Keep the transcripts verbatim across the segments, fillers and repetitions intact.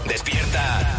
¡Despierta!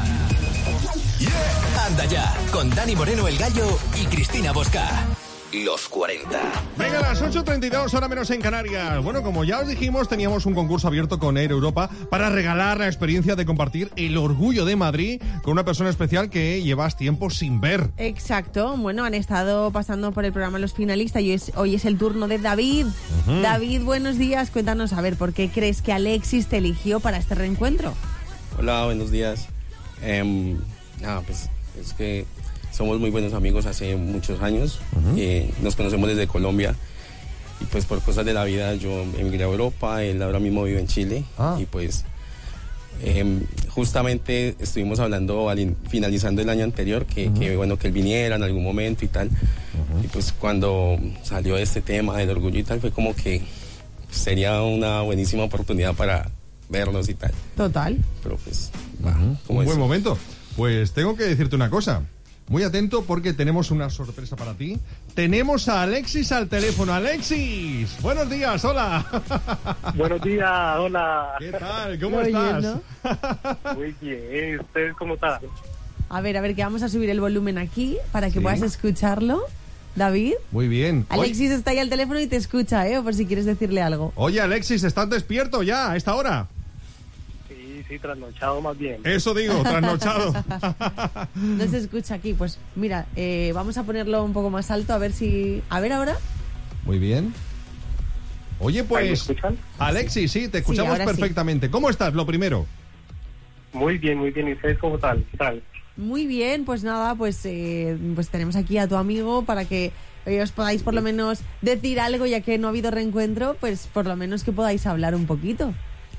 Yeah. Anda ya, con Dani Moreno el Gallo y Cristina Bosca. Los cuarenta. Venga, las ocho treinta y dos, hora menos en Canarias. Bueno, como ya os dijimos, teníamos un concurso abierto con Air Europa para regalar la experiencia de compartir el orgullo de Madrid con una persona especial que llevas tiempo sin ver. Exacto. Bueno, han estado pasando por el programa los finalistas y hoy es, hoy es el turno de David. Uh-huh. David, buenos días. Cuéntanos, a ver, ¿por qué crees que Alexis te eligió para este reencuentro? Hola, buenos días. Eh, nada, pues es que somos muy buenos amigos hace muchos años. Uh-huh. eh, nos conocemos desde Colombia y pues por cosas de la vida yo emigré a Europa, él ahora mismo vive en Chile. Ah. Y pues eh, justamente estuvimos hablando al in- finalizando el año anterior que, uh-huh. que bueno que él viniera en algún momento y tal. Uh-huh. Y pues cuando salió este tema del orgullo y tal fue como que sería una buenísima oportunidad para vernos y tal. Total. Pero pues uh-huh. un buen momento. Pues tengo que decirte una cosa. Muy atento porque tenemos una sorpresa para ti. Tenemos a Alexis al teléfono. ¡Alexis! Buenos días, hola. Buenos días, hola. ¿Qué tal? ¿Cómo estás? ¿no? Muy bien, ¿ustedes cómo están? A ver, a ver, que vamos a subir el volumen aquí para que ¿Sí? puedas escucharlo. David. Muy bien. Alexis está ahí al teléfono y te escucha, ¿eh? Por si quieres decirle algo. Oye, Alexis, ¿estás despierto ya a esta hora? Sí, trasnochado más bien. Eso digo, trasnochado. No se escucha aquí. Pues mira, eh, vamos a ponerlo un poco más alto a ver si... A ver ahora. Muy bien. Oye, pues... ¿Me escuchan? Alexis, sí, te escuchamos sí, perfectamente. Sí. ¿Cómo estás, lo primero? Muy bien, muy bien. ¿Y ustedes cómo tal? ¿Qué tal? Muy bien, pues nada, pues, eh, pues tenemos aquí a tu amigo para que eh, os podáis por lo menos decir algo, ya que no ha habido reencuentro, pues por lo menos que podáis hablar un poquito.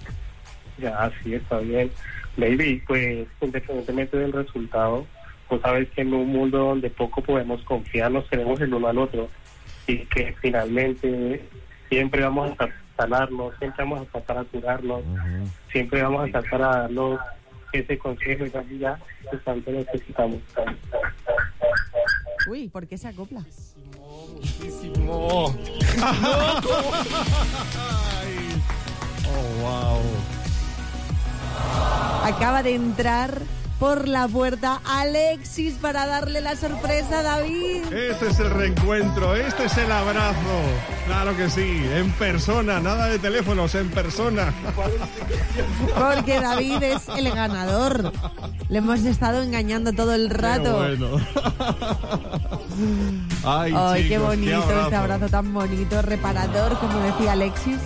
Ya, sí, está bien. Baby, pues independientemente del resultado, pues sabes que en un mundo donde poco podemos confiar, nos tenemos el uno al otro y que finalmente siempre vamos a sanarnos, siempre vamos a tratar de curarnos, uh-huh. siempre vamos a tratar a darnos ese consejo y calidad que tanto necesitamos. Uy, ¿por qué se acopla? Muchísimo, muchísimo. Oh, wow. Acaba de entrar por la puerta Alexis para darle la sorpresa a David. Este es el reencuentro, este es el abrazo. Claro que sí, en persona, nada de teléfonos, en persona. Porque David es el ganador. Le hemos estado engañando todo el rato. Qué bueno. Ay, Ay, chicos, qué bonito, qué abrazo. este abrazo tan bonito, reparador, como decía Alexis.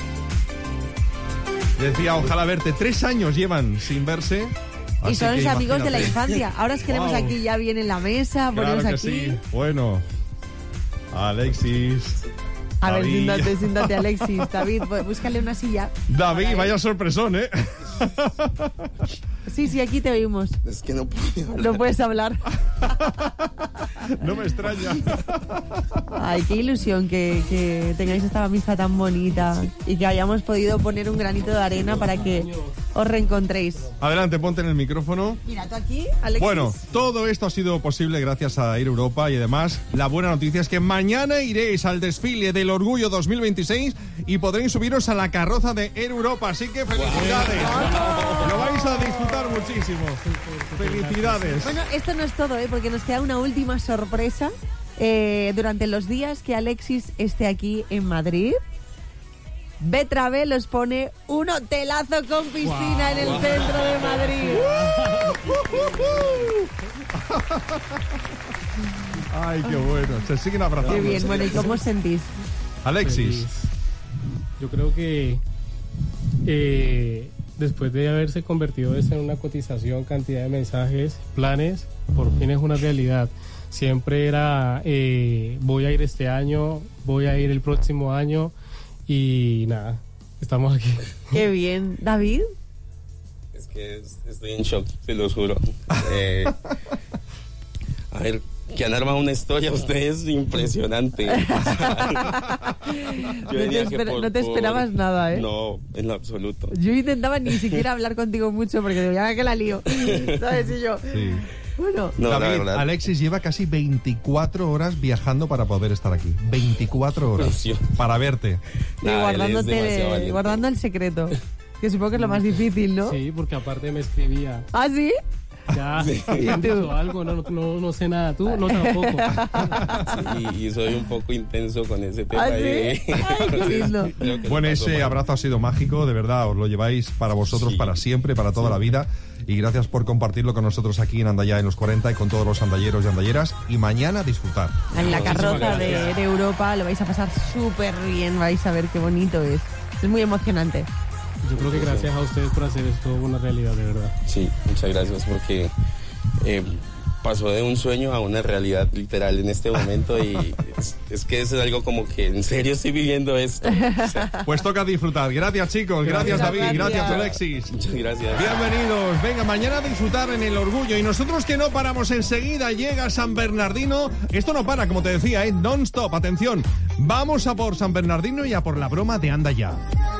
Decía, ojalá verte. Tres años llevan sin verse. Y son los amigos de la infancia. Ahora es que tenemos wow. aquí ya bien en la mesa, claro ponemos que aquí. Sí. Bueno, Alexis. A David. ver, siéntate, siéntate, Alexis. David, búscale una silla. David, vaya sorpresón, ¿eh? Sí, sí, aquí te oímos. Es que no puedo hablar. No puedes hablar. No me extraña. Ay, qué ilusión que, que tengáis esta amistad tan bonita y que hayamos podido poner un granito de arena para que os reencontréis. Adelante, ponte en el micrófono. Mira, tú aquí, Alexis. Bueno, todo esto ha sido posible gracias a Air Europa y además la buena noticia es que mañana iréis al desfile del Orgullo dos mil veintiséis y podréis subiros a la carroza de Air Europa, así que felicidades. Wow. Lo vais a disfrutar muchísimo. Felicidades. Bueno, esto no es todo, ¿eh? Porque nos queda una última sorpresa eh, durante los días que Alexis esté aquí en Madrid. Betravel os pone un hotelazo con piscina wow, en el wow. centro de Madrid. Ay, qué bueno. Se siguen abrazando. Qué bien. Bueno, ¿y cómo os sentís? Alexis. Feliz. Yo creo que eh, después de haberse convertido esto en una cotización, cantidad de mensajes, planes, por fin es una realidad. Siempre era, eh, voy a ir este año, voy a ir el próximo año. Y nada, estamos aquí. Qué bien. ¿David? Es que estoy en shock, te lo juro. Eh, a ver, que han armado una historia ustedes impresionante. O sea, no, te esper- por, no te esperabas por... nada, ¿eh? No, en lo absoluto. Yo intentaba ni siquiera hablar contigo mucho porque digo, ya que la lío. ¿Sabes? Y yo... Sí. Bueno, no, David, Alexis lleva casi veinticuatro horas viajando para poder estar aquí. veinticuatro horas para verte. Y nah, guardándote, guardando el secreto. Que supongo que es lo más difícil, ¿no? Sí, porque aparte me escribía. ¿Ah, sí? Ya, Sí. ¿te han dicho algo? No, no, no sé nada. ¿Tú? No, tampoco. Sí, y soy un poco intenso con ese tema. ¿Ah, sí? de- Ay, qué lindo. Creo que Bueno, lo paso ese mal. abrazo ha sido mágico, de verdad, os lo lleváis para vosotros, Sí. para siempre, para toda la vida. Y gracias por compartirlo con nosotros aquí en Andaya en los cuarenta y con todos los andalleros y andalleras. Y mañana disfrutar. En la Muchísimas carroza de, gracias. de Europa lo vais a pasar súper bien, vais a ver qué bonito es. Es muy emocionante. Yo creo que gracias a ustedes por hacer esto una realidad, de verdad. Sí, muchas gracias porque eh, pasó de un sueño a una realidad literal en este momento y es, es que es algo como que en serio estoy viviendo esto. O sea, Pues toca disfrutar. Gracias, chicos. Gracias, Gracias. David. Gracias, Gracias. Alexis. muchas gracias. Bienvenidos. Venga, mañana a disfrutar en el orgullo. Y nosotros que no paramos enseguida, llega San Bernardino. Esto no para, como te decía, ¿eh? Non-stop. Atención. Vamos a por San Bernardino y a por la broma de Anda Ya.